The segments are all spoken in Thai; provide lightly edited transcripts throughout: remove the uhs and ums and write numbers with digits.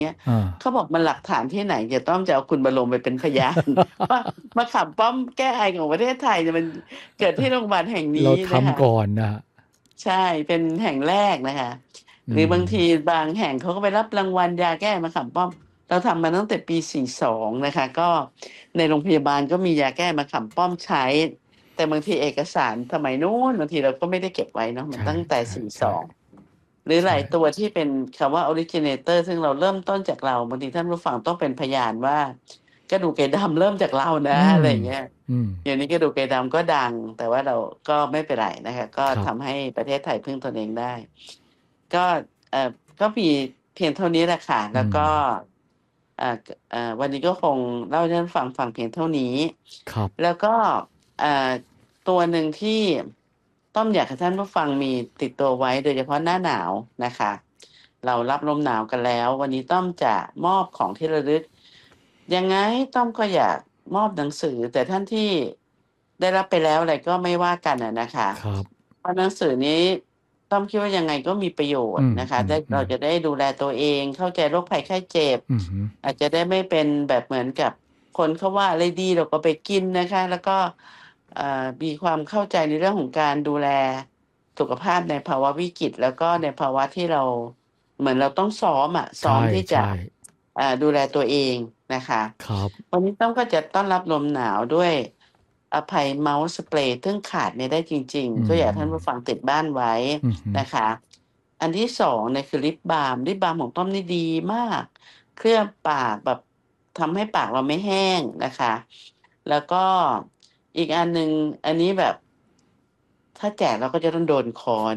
อ่าเขาบอกมันหลักฐานที่ไหนจะต้องจะเอาคุณบรมไปเป็นพยานว่ามาขับป้อมแก้ไอของประเทศไทยเนี่ยมันเกิดที่โรงพยาบาลแห่งนี้เรานะคะทำก่อนนะใช่เป็นแห่งแรกนะคะหอืรือบางทีมบางแห่งเขาก็ไปรับรางวัลยาแก้มะขามป้อมเราทำมาตั้งแต่ปี42นะคะก็ในโรงพยาบาลก็มียาแก้มะขามป้อมใช้แต่บางทีเอกสารสมัยนู้นบางทีเราก็ไม่ได้เก็บไว้เนาะมันใช่ตั้งแต่ใช่ใช่ 42หรือหใช่ลายตัวที่เป็นคำว่า originator ซึ่งเราเริ่มต้นจากเราบางทีท่านผู้ฟังต้องเป็นพยานว่ากระดูกไก่ดำเริ่มจากเรานะอืมอะไรอย่างเงี้ยอืมเดี๋ยวนี้กระดูกไก่ดำก็ดังแต่ว่าเราก็ไม่เป็นไรนะคะก็ครับทำให้ประเทศไทยพึ่งตนเองได้ก็เอ่อก็มีเพียงเท่านี้แหละค่ะแล้อืมวก็วันนี้ก็คงเล่าให้ท่านฟังเพียงเท่านี้ครับแล้วก็เอ่อตัวหนึ่งที่ต้อมอยากให้ท่านผู้ฟังมีติดตัวไว้โดยเฉพาะหน้าหนาวนะคะเรารับลมหนาวกันแล้ววันนี้ต้อมจะมอบของที่ระลึกยังไงต้อมก็อยากมอบหนังสือแต่ท่านที่ได้รับไปแล้วอะไรก็ไม่ว่ากันนะคะครับเพราะหนังสือนี้ต้อมคิดว่ายังไงก็มีประโยชอืมน์นะคะได้อืมอืมเราจะได้ดูแลตัวเองเข้าใจโรคภัยไข้เจ็บอืมอาจจะได้ไม่เป็นแบบเหมือนกับคนเขาว่าอะไรดีเราก็ไปกินนะคะแล้วก็มีความเข้าใจในเรื่องของการดูแลสุขภาพในภาวะวิกฤตแล้วก็ในภาวะที่เราเหมือนเราต้องซ้อใช่มที่จะใช่ดูแลตัวเองนะคะครับวันนี้ต้องก็จะต้อนรับลมหนาวด้วยอภัยเมาส์สเปรย์ซึ่งขาดไม่ได้จริงอืๆก็อยากให้ท่านผู้มฟังติดบ้านไว้อืมนะคะอันที่สองเนี่ยคือลิปบาล์มของต้อมนี่ดีมากเคลือบปากแบบทำให้ปากเราไม่แห้งนะคะแล้วก็อีกอันหนึ่งอันนี้แบบถ้าแจกเราก็จะต้องโดนค้อน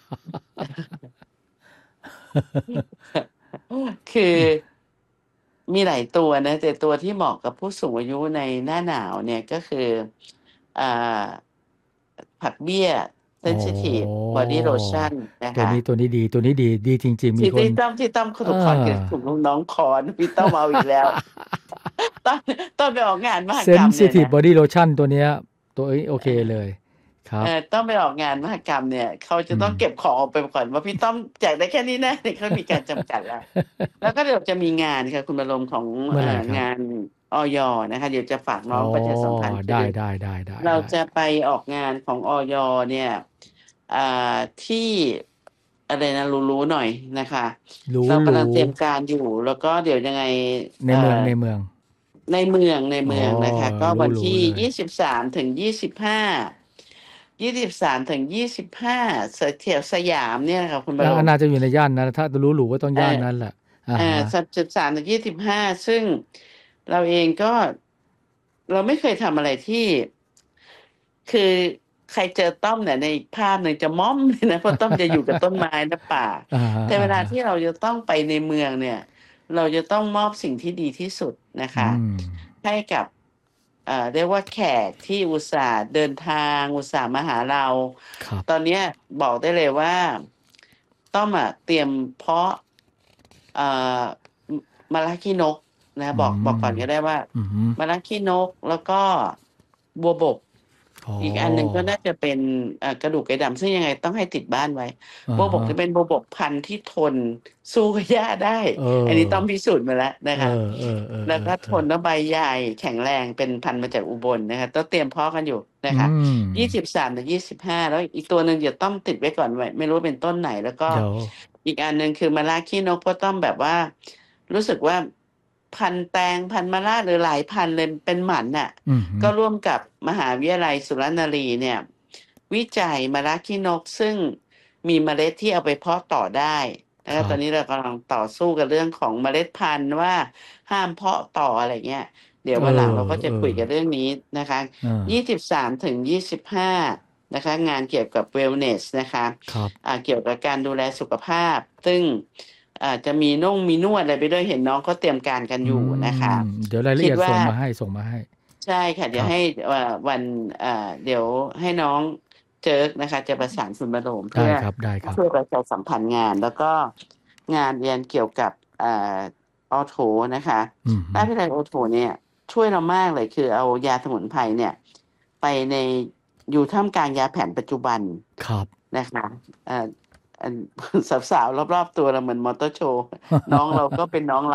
คือมีหลายตัวนะแต่ตัวที่เหมาะกับผู้สูงอายุในหน้าหนาวเนี่ยก็คืออ่าผักเบี้ยอ๋อ Sensitive Body Lotion นะคะตัวนี้ดีตัวนี้ดีดีจริงๆมีคนที่ต้อมเอถูกคอนเกอรดถูกน้องๆคอนพี่ต้อมเอาอีกแล้วตอนตอนไปออกงานมหกรรมเนี่ย Sensitive นะ Body Lotion ตัวเนี้ยตัวโอเคเลยครับต้องไปออกงานมหกรรมเนี่ยเขาจะอืมต้องเก็บของออกไปก่อนว่าพี่ต้อมแจกได้แค่นี้นะเนี่ยเขามีการจำกัดแล้ว แล้วก็เดี๋ยวจะมีงานค่ะคุณบรมของเมื่อไหร่ครับงานอยนะคะเดี๋ยวจะฝากน้อ๋อองประชาสัมพันธ์คือเราได้จะไปออกงานของอยเนี่ยอ่าที่อะไรนะรู้ๆหน่อยนะคะรู้เรากำลังรู้เตรียมการอยู่แล้วก็เดี๋ยวยังไงในเอ่อเมืองอ๋อในเมืองนะคะก็รู้วันที่รู้เลย 23 ถึง 25แถวสยามเนี่ยนะคะคุณบรมน่าจะอยู่ในย่านนั้นถ้ารู้ก็ต้องเอ่อย่านนั้นแหละอ่าฮะ 13 ถึง 25ซึ่งเราเองก็เราไม่เคยทำอะไรที่คือใครเจอต้อมเนี่ยในอีกภาพหนึ่งจะม้อมเลยนะเพราะต้อมจะอยู่กับต้นไม้และป่าอ่าฮะแต่เวลาที่เราจะต้องไปในเมืองเนี่ยเราจะต้องมอบสิ่งที่ดีที่สุดนะคะอืมให้กับเรียกว่าแขกที่อุตส่าห์เดินทางอุตส่าห์มาหาเราครับตอนเนี้ยบอกได้เลยว่าต้อมเตรียมเพาะเอ่อมะระขี้นกนะอืบอกก่อนมก็ได้ว่าอืมมะระขี้นกแล้วก็บัวบกอ๋ออีกอันหนึ่งก็น่าจะเป็นกระดูกไก่ดำซึ่งยังไงต้องให้ติดบ้านไว้อ่าบัวบกฮะจะเป็นบัวบกพันธุ์ที่ทนสู้กับหญ้าได้เออันนี้ต้องอพิสูจน์มาแล้วนะเออคะเออเออแล้วก็ทเออเออนแล้วใบใหญ่แข็งแรงเป็นพันธุ์มาจากอุบลนะคะต้องเตรียมเพาะกันอยู่นะอืคะม 23 ถึง 25แล้วอีกตัวหนึ่งจะต้องติดไว้ก่อนไว้ไม่รู้เป็นต้นไหนแล้วก็เดี๋ยวอีกอันหนึ่งคือมะระขี้นกก็ต้องแบบว่ารู้สึกว่าพันธุ์แตงพันธุ์มะระหรือหลายพันธุ์เลยเป็นหมันน่ะอืมก็ร่วมกับมหาวิทยาลัยสุรนารีเนี่ยวิจัยมะระขี้นกซึ่งมีเมล็ดที่เอาไปเพาะต่อได้นะครับคะตอนนี้เรากำลังต่อสู้กับเรื่องของเมล็ดพันธุ์ว่าห้ามเพาะต่ออะไรเงี้ยเดี๋ยวเอวันหลังเราอก็จะเออคุยกันเรื่องนี้นะคะอ่า 23 ถึง 25นะคะงานเกี่ยวกับ wellness นะคะครับเกี่ยวกับการดูแลสุขภาพซึ่งจะมีนวดอะไรไปด้วยเห็นน้องก็เตรียมการกันอือยู่นะคะเดี๋ยวรายละคิดว่าเอียดส่งมาให้ใช่ค่ะคเดี๋ยวรับให้วันเดี๋ยวให้น้องเจิร์กนะคะจะประสานคุณบรมเพื่อได้ครับช่วยประชาสัมพันธ์งานแล้วก็งานเรียนเกี่ยวกับออโถนะคะอืมราชวิทยาลัยโอโถเนี่ยช่วยเรามากเลยคือเอายาสมุนไพรเนี่ยไปในอยู่ท่ามกลางยาแผนปัจจุบันครับนะคะเอ่ออันสาวๆรอบๆตัวเราเหมือนมอเตอร์โชว์น้องเราก็เป็นน้อง